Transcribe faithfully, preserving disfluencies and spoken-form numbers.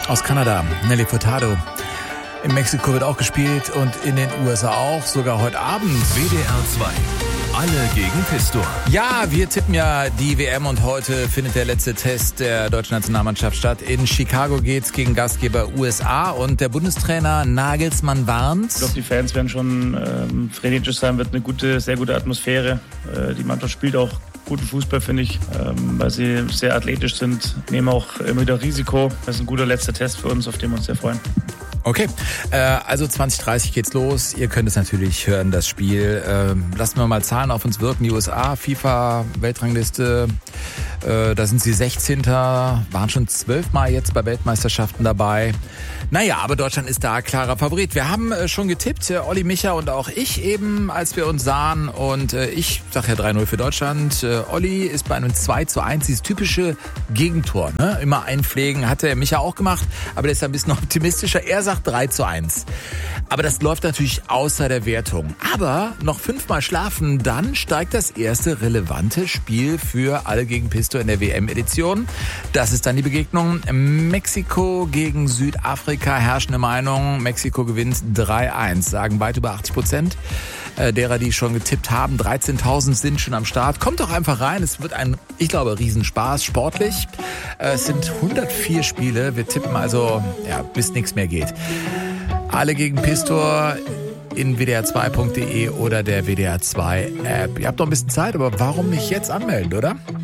Aus Kanada, Nelly Furtado. In Mexiko wird auch gespielt und in den U S A auch, sogar heute Abend. W D R zwei. Alle gegen Pistor. Ja, wir tippen ja die W M und heute findet der letzte Test der deutschen Nationalmannschaft statt. In Chicago geht's gegen Gastgeber U S A und der Bundestrainer Nagelsmann warnt. Ich glaube, die Fans werden schon ähm, frenetisch sein, wird eine gute, sehr gute Atmosphäre. Äh, die Mannschaft spielt auch guten Fußball, finde ich, ähm, weil sie sehr athletisch sind, nehmen auch immer wieder Risiko. Das ist ein guter letzter Test für uns, auf den wir uns sehr freuen. Okay, äh, also zwanzig dreißig geht's los. Ihr könnt es natürlich hören, das Spiel. Ähm, lassen wir mal Zahlen auf uns wirken. Die U S A, FIFA-Weltrangliste, äh, da sind sie sechzehnter waren schon zwölfmal jetzt bei Weltmeisterschaften dabei. Naja, aber Deutschland ist da klarer Favorit. Wir haben äh, schon getippt, äh, Olli, Micha und auch ich eben, als wir uns sahen. Und äh, ich sag ja drei null für Deutschland. Äh, Olli ist bei einem zwei zu eins, dieses typische Gegentor, ne? Immer einpflegen, hat der Micha auch gemacht, aber der ist ein bisschen optimistischer. Er sagt drei zu eins. Aber das läuft natürlich außer der Wertung. Aber noch fünfmal schlafen, dann steigt das erste relevante Spiel für Alle gegen Pistor in der W M-Edition. Das ist dann die Begegnung Mexiko gegen Südafrika. Herrschende Meinung, Mexiko gewinnt drei eins, sagen weit über achtzig Prozent derer, die schon getippt haben. dreizehntausend sind schon am Start. Kommt doch einfach rein. Es wird ein, ich glaube, Riesenspaß, sportlich. Es sind hundertvier Spiele. Wir tippen also, ja, bis nichts mehr geht. Alle gegen Pistor in w d r zwei punkt d e oder der W D R zwei App. Ihr habt noch ein bisschen Zeit, aber warum nicht jetzt anmelden, oder?